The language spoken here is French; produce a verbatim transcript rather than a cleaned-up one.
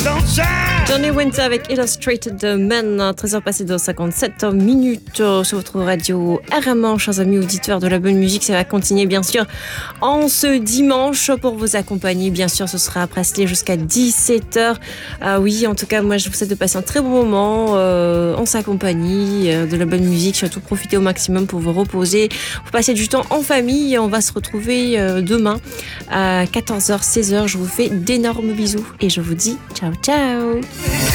Johnny Winter avec Illustrated Men, treize heures passées de cinquante-sept minutes sur votre radio R M un, chers amis auditeurs de la bonne musique. Ça va continuer bien sûr en ce dimanche pour vous accompagner. Bien sûr, ce sera à Presley jusqu'à dix-sept heures. Ah oui, en tout cas, moi je vous souhaite de passer un très bon moment euh, en sa compagnie, euh, de la bonne musique. Surtout profitez au maximum pour vous reposer, pour passer du temps en famille. On va se retrouver euh, demain à quatorze heures, seize heures. Je vous fais d'énormes bisous et je vous dis ciao ciao.